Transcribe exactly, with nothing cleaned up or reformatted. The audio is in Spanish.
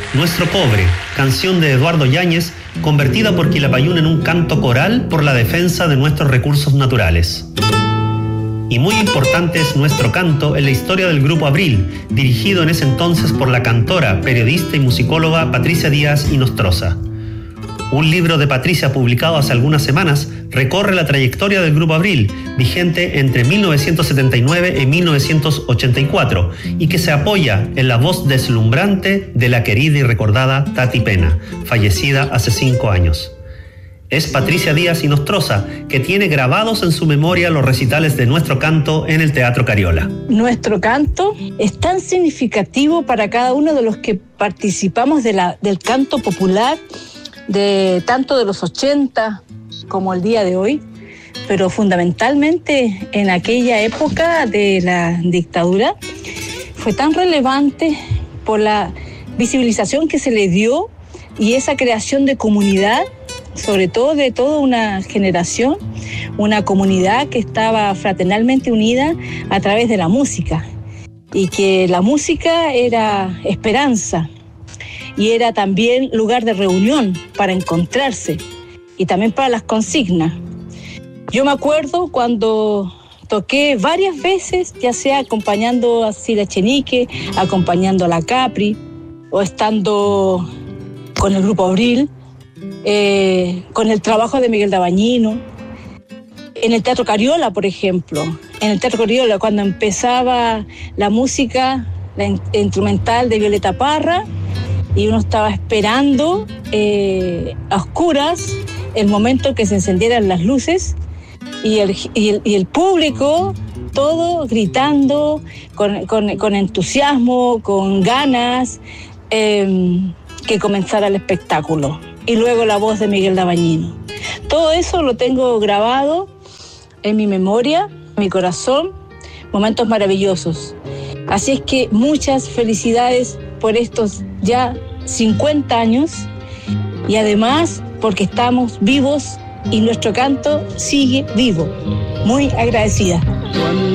Nuestro Cobre, canción de Eduardo Yáñez, convertida por Quilapayún en un canto coral por la defensa de nuestros recursos naturales. Y muy importante es Nuestro Canto en la historia del Grupo Abril, dirigido en ese entonces por la cantora, periodista y musicóloga Patricia Díaz Inostroza. Un libro de Patricia publicado hace algunas semanas recorre la trayectoria del Grupo Abril, vigente entre mil novecientos setenta y nueve y mil novecientos ochenta y cuatro, y que se apoya en la voz deslumbrante de la querida y recordada Tati Pena, fallecida hace cinco años. Es Patricia Díaz Inostroza, que tiene grabados en su memoria los recitales de Nuestro Canto en el Teatro Cariola. Nuestro Canto es tan significativo para cada uno de los que participamos de la, del canto popular, de tanto de los ochenta como el día de hoy, pero fundamentalmente en aquella época de la dictadura fue tan relevante por la visibilización que se le dio y esa creación de comunidad, sobre todo de toda una generación, una comunidad que estaba fraternalmente unida a través de la música, y que la música era esperanza y era también lugar de reunión para encontrarse y también para las consignas. Yo me acuerdo cuando toqué varias veces, ya sea acompañando a Sila Echenique, acompañando a la Capri o estando con el Grupo Abril, Eh, con el trabajo de Miguel Dabañino, en el Teatro Cariola, por ejemplo. En el Teatro Cariola, cuando empezaba la música, la in- instrumental de Violeta Parra, y uno estaba esperando eh, a oscuras el momento que se encendieran las luces, y el, y el, y el público, todo gritando, con, con, con entusiasmo, con ganas, eh, que comenzara el espectáculo. Y luego la voz de Miguel Dabañino. Todo eso lo tengo grabado en mi memoria, en mi corazón, momentos maravillosos. Así es que muchas felicidades por estos ya cincuenta años, y además porque estamos vivos y Nuestro Canto sigue vivo. Muy agradecida.